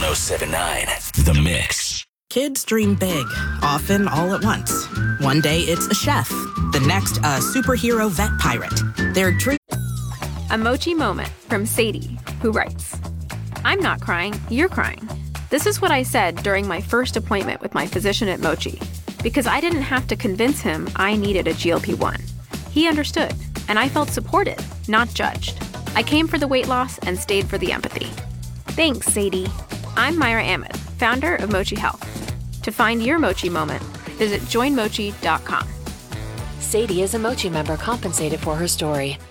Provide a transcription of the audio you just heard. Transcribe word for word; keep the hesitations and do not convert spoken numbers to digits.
one oh seven point nine The Mix. Kids dream big, often all at once. One day it's a chef, the next a superhero vet pirate. Their dream. A Mochi moment from Sadie, who writes, I'm not crying, you're crying. This is what I said during my first appointment with my physician at Mochi, because I didn't have to convince him I needed a G L P one. He understood, and I felt supported, not judged. I came for the weight loss and stayed for the empathy. Thanks, Sadie. I'm Myra Ahmed, founder of Mochi Health. To find your Mochi moment, visit join mochi dot com. Sadie is a Mochi member compensated for her story.